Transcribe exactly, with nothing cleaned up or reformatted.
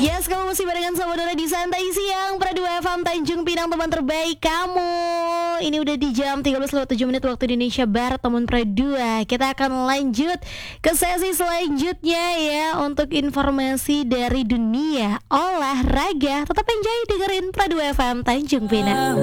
Yes, kamu masih barengan sama Dora di Santai Siang Pradua F M Tanjung Pinang, teman terbaik kamu. Ini udah di jam tiga belas lewat tujuh menit waktu Indonesia Barat, teman Pradua. Kita akan lanjut ke sesi selanjutnya ya, untuk informasi dari dunia olahraga. Tetap enjoy dengerin Pradua F M Tanjung Pinang.